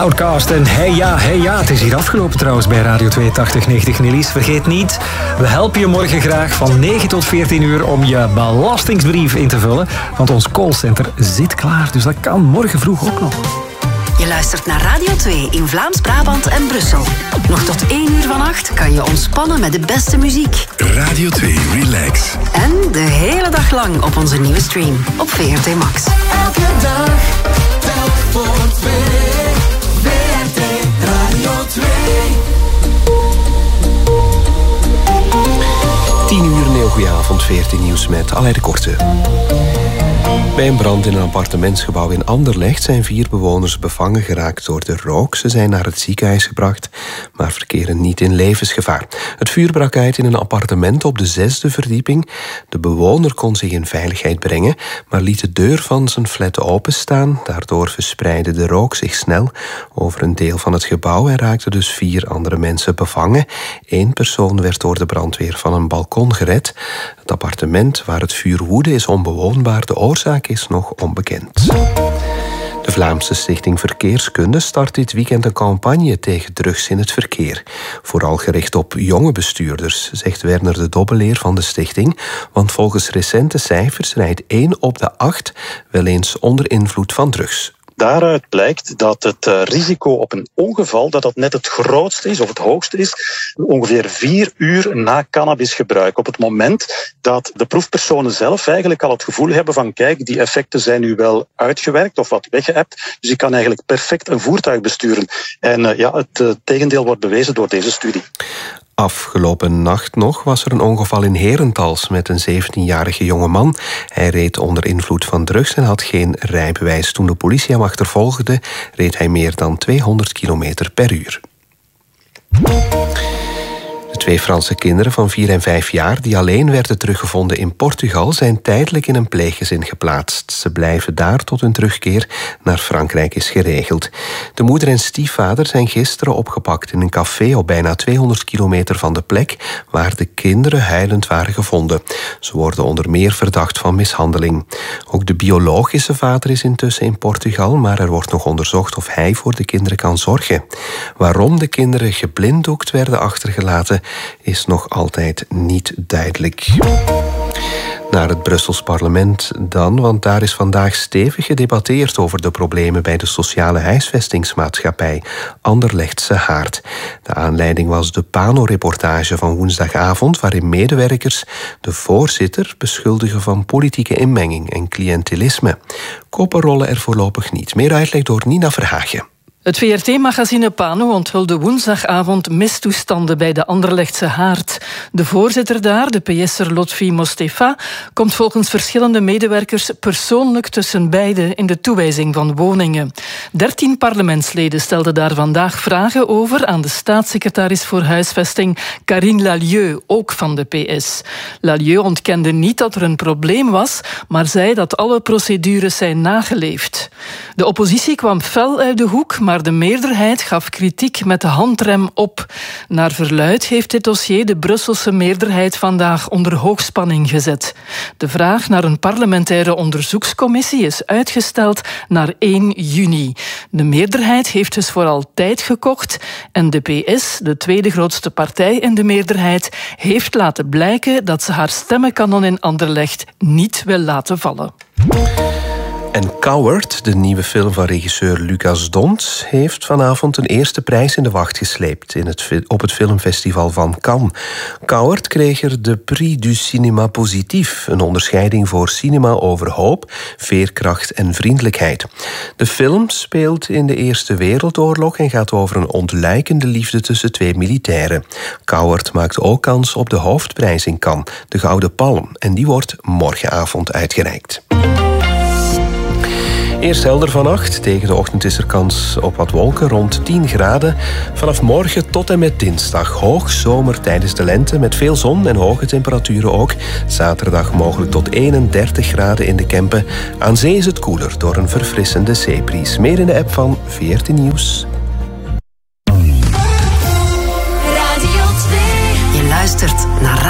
Outcast en hey ja, het is hier afgelopen trouwens bij Radio 8290 Nillies. Vergeet niet, we helpen je morgen graag van 9 tot 14 uur om je belastingsbrief in te vullen. Want ons callcenter zit klaar, dus dat kan morgen vroeg ook nog. Je luistert naar Radio 2 in Vlaams-Brabant en Brussel. Nog tot 1 uur vannacht kan je ontspannen met de beste muziek. Radio 2 Relax. En de hele dag lang op onze nieuwe stream op VRT Max. Elke dag, telk voor 2. VRT Radio 2. 10 uur, een heel goede avond, VRT Nieuws met Alain de Korte. Bij een brand in een appartementsgebouw in Anderlecht zijn 4 bewoners bevangen geraakt door de rook. Ze zijn naar het ziekenhuis gebracht, maar verkeren niet in levensgevaar. Het vuur brak uit in een appartement op de 6e verdieping. De bewoner kon zich in veiligheid brengen, maar liet de deur van zijn flat openstaan. Daardoor verspreidde de rook zich snel over een deel van het gebouw en raakten dus 4 andere mensen bevangen. 1 persoon werd door de brandweer van een balkon gered. Het appartement waar het vuur woedde is onbewoonbaar. De oorzaak is nog onbekend. De Vlaamse Stichting Verkeerskunde start dit weekend een campagne tegen drugs in het verkeer. Vooral gericht op jonge bestuurders, zegt Werner de Dobbeleer van de stichting. Want volgens recente cijfers rijdt 1 op de 8 wel eens onder invloed van drugs. Daaruit blijkt dat het risico op een ongeval dat net het grootste is of het hoogste is, ongeveer 4 uur na cannabisgebruik. Op het moment dat de proefpersonen zelf eigenlijk al het gevoel hebben van kijk, die effecten zijn nu wel uitgewerkt of wat weggeëpt, dus ik kan eigenlijk perfect een voertuig besturen. En het tegendeel wordt bewezen door deze studie. Afgelopen nacht nog was er een ongeval in Herentals met een 17-jarige jongeman. Hij reed onder invloed van drugs en had geen rijbewijs. Toen de politie hem achtervolgde, reed hij meer dan 200 kilometer per uur. De 2 Franse kinderen van 4 en 5 jaar die alleen werden teruggevonden in Portugal zijn tijdelijk in een pleeggezin geplaatst. Ze blijven daar tot hun terugkeer naar Frankrijk is geregeld. De moeder en stiefvader zijn gisteren opgepakt in een café op bijna 200 kilometer van de plek waar de kinderen huilend waren gevonden. Ze worden onder meer verdacht van mishandeling. Ook de biologische vader is intussen in Portugal, maar er wordt nog onderzocht of hij voor de kinderen kan zorgen. Waarom de kinderen geblinddoekt werden achtergelaten is nog altijd niet duidelijk. Naar het Brussels parlement dan, want daar is vandaag stevig gedebatteerd over de problemen bij de sociale huisvestingsmaatschappij Anderlechtse Haard. De aanleiding was de Pano-reportage van woensdagavond, waarin medewerkers de voorzitter beschuldigen van politieke inmenging en cliëntelisme. Koppen rollen er voorlopig niet. Meer uitleg door Nina Verhagen. Het VRT-magazine Pano onthulde woensdagavond mistoestanden bij de Anderlechtse Haard. De voorzitter daar, de PS'er Lotfi Mostefa, komt volgens verschillende medewerkers persoonlijk tussen beiden in de toewijzing van woningen. 13 parlementsleden stelden daar vandaag vragen over aan de staatssecretaris voor huisvesting Karine Lallieu, ook van de PS. Lallieu ontkende niet dat er een probleem was, maar zei dat alle procedures zijn nageleefd. De oppositie kwam fel uit de hoek, maar de meerderheid gaf kritiek met de handrem op. Naar verluidt heeft dit dossier de Brusselse meerderheid vandaag onder hoogspanning gezet. De vraag naar een parlementaire onderzoekscommissie is uitgesteld naar 1 juni. De meerderheid heeft dus vooral tijd gekocht en de PS, de tweede grootste partij in de meerderheid, heeft laten blijken dat ze haar stemmenkanon in Anderlecht niet wil laten vallen. En Coward, de nieuwe film van regisseur Lucas Dont, heeft vanavond een eerste prijs in de wacht gesleept op het filmfestival van Cannes. Coward kreeg er de Prix du Cinéma Positif, een onderscheiding voor cinema over hoop, veerkracht en vriendelijkheid. De film speelt in de Eerste Wereldoorlog en gaat over een ontluikende liefde tussen 2 militairen. Coward maakt ook kans op de hoofdprijs in Cannes, de Gouden Palm, en die wordt morgenavond uitgereikt. Eerst helder vannacht. Tegen de ochtend is er kans op wat wolken, rond 10 graden. Vanaf morgen tot en met dinsdag hoog zomer tijdens de lente met veel zon en hoge temperaturen ook. Zaterdag mogelijk tot 31 graden in de Kempen. Aan zee is het koeler door een verfrissende zeebries. Meer in de app van VRT Nieuws. Radio 2. Je luistert naar